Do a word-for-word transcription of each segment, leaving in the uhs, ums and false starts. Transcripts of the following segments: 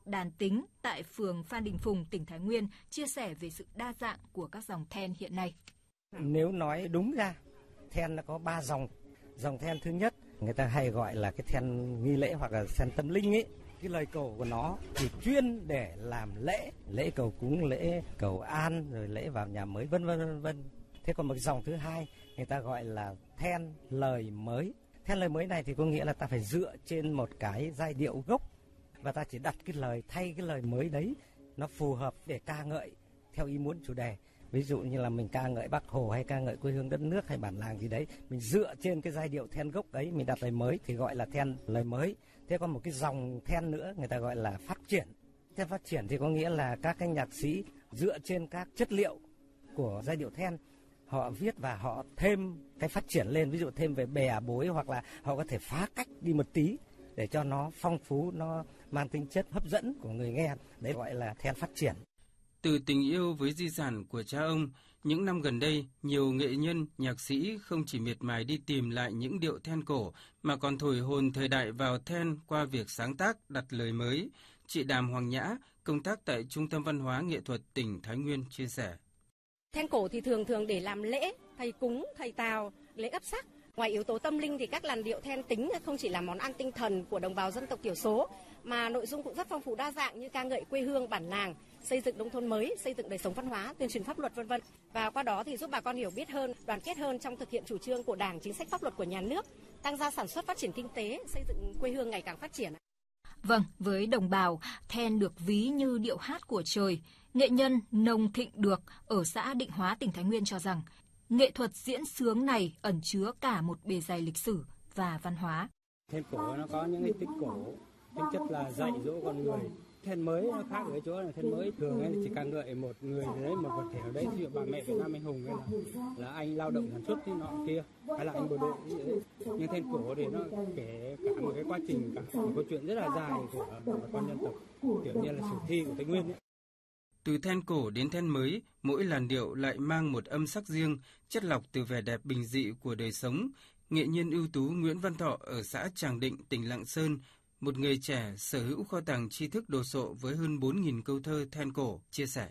đàn tính tại phường Phan Đình Phùng, tỉnh Thái Nguyên chia sẻ về sự đa dạng của các dòng then hiện nay. Nếu nói đúng ra, then nó có ba dòng. Dòng then thứ nhất, người ta hay gọi là cái then nghi lễ hoặc là then tâm linh ấy. Cái lời cầu của nó thì chuyên để làm lễ, lễ cầu cúng, lễ cầu an, rồi lễ vào nhà mới, vân vân vân vân. Thế còn một cái dòng thứ hai, người ta gọi là then lời mới. Then lời mới này thì có nghĩa là ta phải dựa trên một cái giai điệu gốc và ta chỉ đặt cái lời thay cái lời mới đấy nó phù hợp để ca ngợi theo ý muốn chủ đề. Ví dụ như là mình ca ngợi Bác Hồ hay ca ngợi quê hương đất nước hay bản làng gì đấy, mình dựa trên cái giai điệu then gốc ấy mình đặt lời mới thì gọi là then lời mới. Thế còn một cái dòng then nữa người ta gọi là phát triển. Then phát triển thì có nghĩa là các cái nhạc sĩ dựa trên các chất liệu của giai điệu then, họ viết và họ thêm cái phát triển lên, ví dụ thêm về bè bối hoặc là họ có thể phá cách đi một tí để cho nó phong phú, nó mang tính chất hấp dẫn của người nghe. Đấy gọi là then phát triển. Từ tình yêu với di sản của cha ông, những năm gần đây, nhiều nghệ nhân, nhạc sĩ không chỉ miệt mài đi tìm lại những điệu then cổ, mà còn thổi hồn thời đại vào then qua việc sáng tác, đặt lời mới. Chị Đàm Hoàng Nhã, công tác tại Trung tâm Văn hóa Nghệ thuật tỉnh Thái Nguyên chia sẻ. Then cổ thì thường thường để làm lễ, thầy cúng, thầy tào, lễ ấp sắc. Ngoài yếu tố tâm linh thì các làn điệu then tính không chỉ là món ăn tinh thần của đồng bào dân tộc thiểu số, mà nội dung cũng rất phong phú đa dạng như ca ngợi quê hương, bản làng, xây dựng nông thôn mới, xây dựng đời sống văn hóa, tuyên truyền pháp luật vân vân. Và qua đó thì giúp bà con hiểu biết hơn, đoàn kết hơn trong thực hiện chủ trương của Đảng, chính sách pháp luật của nhà nước, tăng gia sản xuất, phát triển kinh tế, xây dựng quê hương ngày càng phát triển. Vâng, với đồng bào, then được ví như điệu hát của trời. Nghệ nhân Nông Thịnh Được ở xã Định Hóa, tỉnh Thái Nguyên cho rằng nghệ thuật diễn xướng này ẩn chứa cả một bề dày lịch sử và văn hóa. Then cổ nó có những cái tích cổ, tính chất là dạy dỗ con người. Then mới nó khác ở cái chỗ là then mới thường ấy chỉ ca ngợi một người đấy, một vật thể ở đấy, ví dụ bà mẹ Việt Nam anh hùng hay là là anh lao động sản xuất thế nọ kia, hay là anh bộ đội như thế. Nhưng then cổ thì nó kể cả một cái quá trình, cả một câu chuyện rất là dài của bà con dân tộc, kiểu như là sử thi của Tây Nguyên ấy. Từ then cổ đến then mới, mỗi làn điệu lại mang một âm sắc riêng, chất lọc từ vẻ đẹp bình dị của đời sống. Nghệ nhân ưu tú Nguyễn Văn Thọ ở xã Tràng Định, tỉnh Lạng Sơn, một người trẻ sở hữu kho tàng tri thức đồ sộ với hơn bốn nghìn câu thơ then cổ, chia sẻ.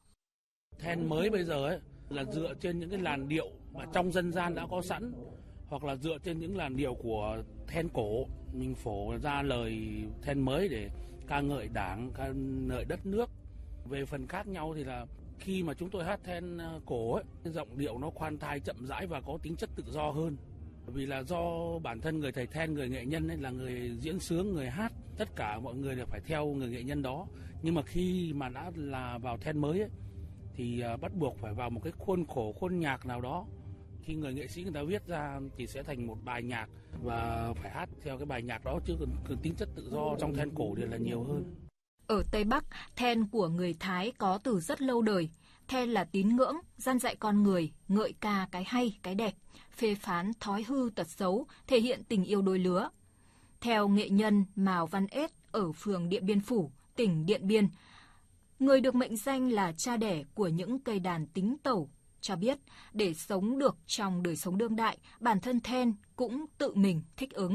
Then mới bây giờ ấy là dựa trên những cái làn điệu mà trong dân gian đã có sẵn, hoặc là dựa trên những làn điệu của then cổ, mình phổ ra lời then mới để ca ngợi Đảng, ca ngợi đất nước. Về phần khác nhau thì là khi mà chúng tôi hát then cổ ấy, giọng điệu nó khoan thai, chậm rãi và có tính chất tự do hơn. Vì là do bản thân người thầy then, người nghệ nhân ấy là người diễn xướng, người hát, tất cả mọi người đều phải theo người nghệ nhân đó. Nhưng mà khi mà đã là vào then mới ấy, thì bắt buộc phải vào một cái khuôn khổ, khuôn nhạc nào đó. Khi người nghệ sĩ người ta viết ra thì sẽ thành một bài nhạc và phải hát theo cái bài nhạc đó, chứ còn tính chất tự do trong then cổ thì là nhiều hơn. Ở Tây Bắc, then của người Thái có từ rất lâu đời. Then là tín ngưỡng, gian dạy con người, ngợi ca cái hay, cái đẹp, phê phán thói hư tật xấu, thể hiện tình yêu đôi lứa. Theo nghệ nhân Mào Văn Ết ở phường Điện Biên Phủ, tỉnh Điện Biên, người được mệnh danh là cha đẻ của những cây đàn tính tẩu, cho biết để sống được trong đời sống đương đại, bản thân then cũng tự mình thích ứng.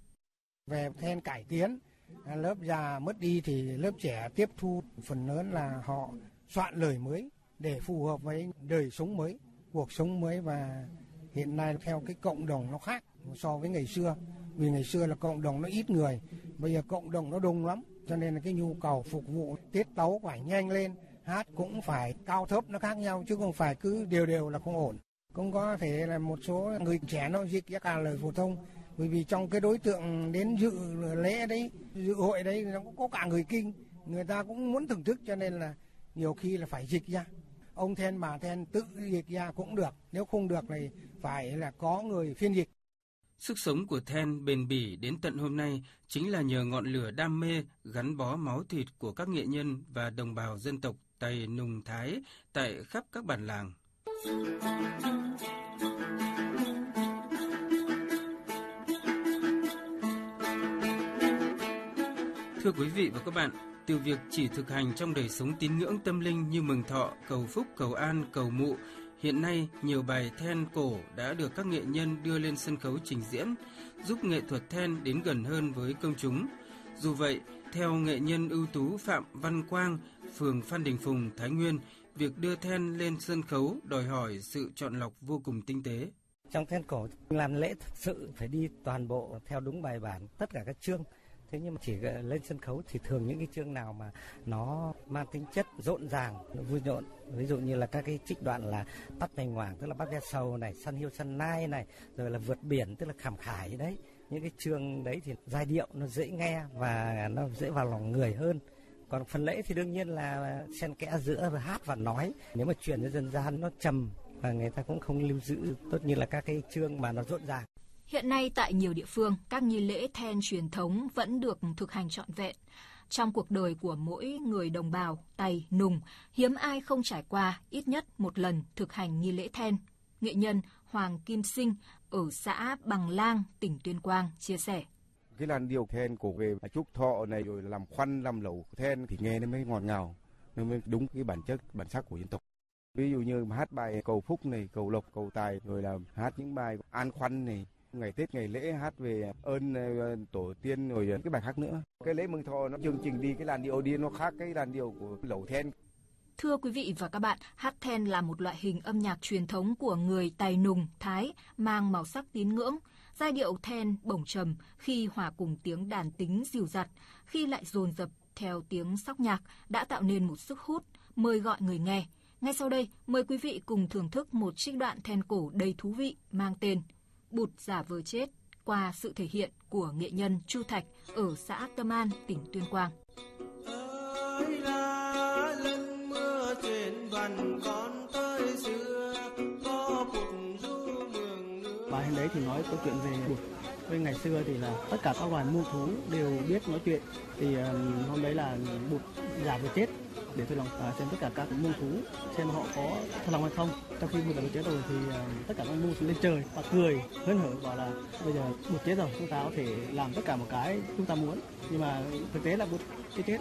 Về then cải tiến, lớp già mất đi thì lớp trẻ tiếp thu, phần lớn là họ soạn lời mới để phù hợp với đời sống mới, cuộc sống mới. Và hiện nay theo cái cộng đồng nó khác so với ngày xưa, vì ngày xưa là cộng đồng nó ít người, bây giờ cộng đồng nó đông lắm, cho nên là cái nhu cầu phục vụ tiết tấu phải nhanh lên, hát cũng phải cao thấp nó khác nhau, chứ không phải cứ đều đều là không ổn. Cũng có thể là một số người trẻ nó dịch ra cả lời phổ thông, bởi vì trong cái đối tượng đến dự lễ đấy, dự hội đấy nó cũng có cả người Kinh, người ta cũng muốn thưởng thức, cho nên là nhiều khi là phải dịch ra. Ông then bà then tự dịch ra cũng được, nếu không được thì phải là có người phiên dịch. Sức sống của then bền bỉ đến tận hôm nay chính là nhờ ngọn lửa đam mê gắn bó máu thịt của các nghệ nhân và đồng bào dân tộc Tày, Nùng, Thái tại khắp các bản làng. Thưa quý vị và các bạn, từ việc chỉ thực hành trong đời sống tín ngưỡng tâm linh như mừng thọ, cầu phúc, cầu an, cầu mụ, hiện nay nhiều bài then cổ đã được các nghệ nhân đưa lên sân khấu trình diễn, giúp nghệ thuật then đến gần hơn với công chúng. Dù vậy, Theo nghệ nhân ưu tú Phạm Văn Quang, phường Phan Đình Phùng, Thái Nguyên, việc đưa then lên sân khấu đòi hỏi sự chọn lọc vô cùng tinh tế. Trong then cổ làm lễ thật sự phải đi toàn bộ theo đúng bài bản tất cả các chương. Thế nhưng mà chỉ lên sân khấu thì thường những cái chương nào mà nó mang tính chất rộn ràng, vui nhộn, ví dụ như là các cái trích đoạn là Tắt Thành Ngoảng tức là Bác Ve Sầu này, Săn Hiêu Săn Nai này, rồi là Vượt Biển tức là Khảm Khải đấy. Những cái chương đấy thì giai điệu nó dễ nghe và nó dễ vào lòng người hơn. Còn phần lễ thì đương nhiên là xen kẽ giữa hát và nói. Nếu mà truyền cho dân gian nó trầm và người ta cũng không lưu giữ tốt như là các cái chương mà nó rộn ràng. Hiện nay tại nhiều địa phương, các nghi lễ then truyền thống vẫn được thực hành trọn vẹn. Trong cuộc đời của mỗi người đồng bào, Tày, Nùng, hiếm ai không trải qua ít nhất một lần thực hành nghi lễ then. Nghệ nhân Hoàng Kim Sinh ở xã Bằng Lang, tỉnh Tuyên Quang chia sẻ. Cái làn điệu then cổ về chúc thọ này rồi làm khoăn, làm lẩu then thì nghe nó mới ngọt ngào, nó mới đúng cái bản chất, bản sắc của dân tộc. Ví dụ như hát bài cầu phúc này, cầu lộc, cầu tài, rồi là hát những bài an khoăn này, ngày Tết, ngày lễ hát về ơn tổ tiên, rồi cái bài khác nữa. Cái lễ mừng thọ nó chương trình đi cái làn điệu đi nó khác cái làn điệu của lẩu then. Thưa quý vị và các bạn, hát then là một loại hình âm nhạc truyền thống của người Tày Nùng, Thái, mang màu sắc tín ngưỡng. Giai điệu then bổng trầm khi hòa cùng tiếng đàn tính dìu dặt, khi lại dồn dập theo tiếng sóc nhạc đã tạo nên một sức hút, mời gọi người nghe. Ngay sau đây, mời quý vị cùng thưởng thức một trích đoạn then cổ đầy thú vị mang tên Bụt Giả Vờ Chết qua sự thể hiện của nghệ nhân Chu Thạch ở xã Tâm An, tỉnh Tuyên Quang. Ơi là lần mưa trên vằn con tới xưa có Bụt du mường nước. Bài đấy thì nói câu chuyện về Bụt. Với ngày xưa thì là tất cả các loài muông thú đều biết nói chuyện. Thì um, hôm đấy là Bụt giả vờ chết để thử lòng uh, xem tất cả các muông thú xem họ có thật lòng hay không. Trong khi Bụt giả vờ chết rồi thì uh, tất cả các muông thú lên trời và cười hớn hở bảo là bây giờ Bụt chết rồi, chúng ta có thể làm tất cả một cái chúng ta muốn. Nhưng mà thực tế là Bụt chưa chết.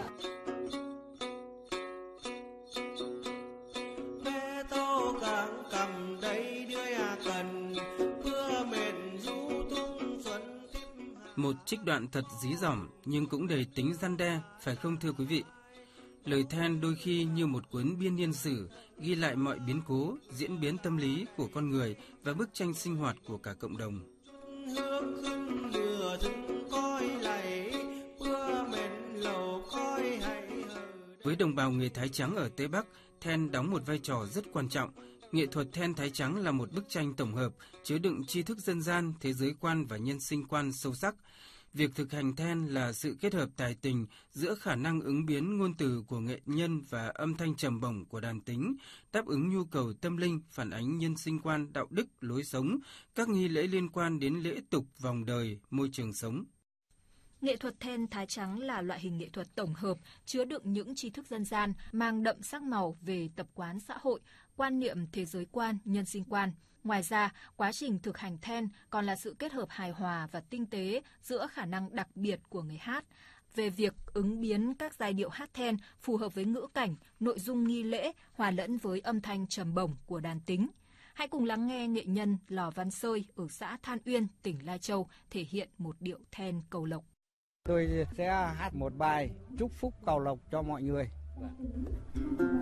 Một trích đoạn thật dí dỏm nhưng cũng đầy tính răn đe, phải không thưa quý vị? Lời then đôi khi như một cuốn biên niên sử, ghi lại mọi biến cố, diễn biến tâm lý của con người và bức tranh sinh hoạt của cả cộng đồng. Với đồng bào người Thái Trắng ở Tây Bắc, then đóng một vai trò rất quan trọng. Nghệ thuật then Thái Trắng là một bức tranh tổng hợp, chứa đựng tri thức dân gian, thế giới quan và nhân sinh quan sâu sắc. Việc thực hành then là sự kết hợp tài tình giữa khả năng ứng biến ngôn từ của nghệ nhân và âm thanh trầm bổng của đàn tính, đáp ứng nhu cầu tâm linh, phản ánh nhân sinh quan, đạo đức, lối sống, các nghi lễ liên quan đến lễ tục, vòng đời, môi trường sống. Nghệ thuật then Thái Trắng là loại hình nghệ thuật tổng hợp, chứa đựng những tri thức dân gian, mang đậm sắc màu về tập quán xã hội, quan niệm thế giới quan, nhân sinh quan. Ngoài ra, quá trình thực hành then còn là sự kết hợp hài hòa và tinh tế giữa khả năng đặc biệt của người hát, về việc ứng biến các giai điệu hát then phù hợp với ngữ cảnh, nội dung nghi lễ, hòa lẫn với âm thanh trầm bổng của đàn tính. Hãy cùng lắng nghe nghệ nhân Lò Văn Sơi ở xã Than Uyên, tỉnh Lai Châu thể hiện một điệu then cầu lộc. Tôi sẽ hát một bài chúc phúc cầu lộc cho mọi người.